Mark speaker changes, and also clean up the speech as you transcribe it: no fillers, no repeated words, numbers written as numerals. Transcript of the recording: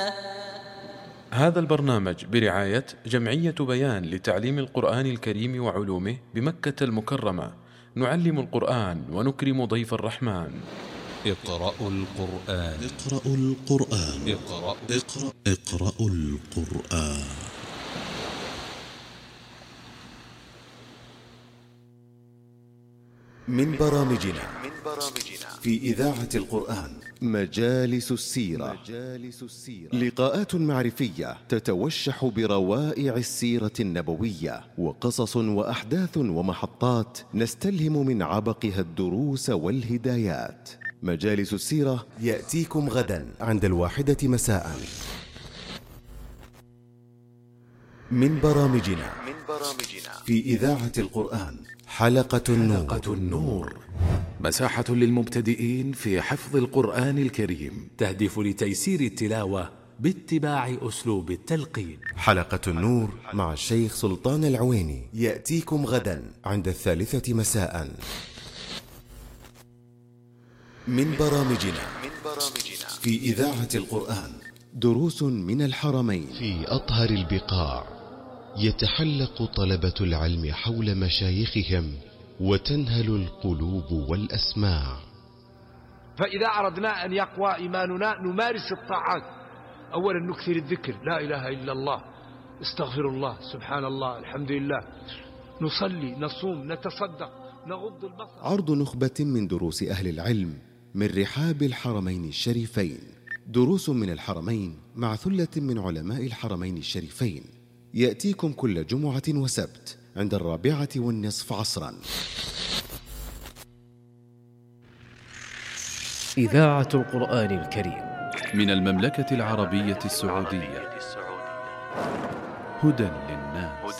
Speaker 1: هذا البرنامج برعاية جمعية بيان لتعليم القرآن الكريم وعلومه بمكة المكرمة. نعلم القرآن ونكرم ضيف الرحمن.
Speaker 2: اقرأوا القرآن.
Speaker 3: اقرأوا القرآن. اقرأوا القرآن. من برامجنا في إذاعة القرآن مجالس السيرة. لقاءات معرفية تتوشح بروائع السيرة النبوية، وقصص وأحداث ومحطات نستلهم من عبقها الدروس والهدايات. مجالس السيرة يأتيكم غدا عند 1:00 مساء. من برامجنا في إذاعة القرآن حلقة النور.
Speaker 4: مساحة للمبتدئين في حفظ القرآن الكريم، تهدف لتيسير التلاوة باتباع أسلوب التلقين.
Speaker 3: حلقة النور مع الشيخ سلطان العويني يأتيكم غدا عند 3:00 مساء. من برامجنا في إذاعة القرآن دروس من الحرمين.
Speaker 5: في أطهر البقاع يتحلق طلبة العلم حول مشايخهم وتنهل القلوب والأسماع.
Speaker 6: فإذا أردنا أن يقوى إيماننا نمارس الطاعات. أولا نكثر الذكر، لا إله إلا الله، استغفر الله، سبحان الله، الحمد لله، نصلي، نصوم، نتصدق، نغض البصر.
Speaker 3: عرض نخبة من دروس أهل العلم من رحاب الحرمين الشريفين. دروس من الحرمين مع ثلة من علماء الحرمين الشريفين، يأتيكم كل جمعة وسبت عند 4:15 عصرا.
Speaker 7: إذاعة القرآن الكريم
Speaker 8: من المملكة العربية السعودية. هدى للناس.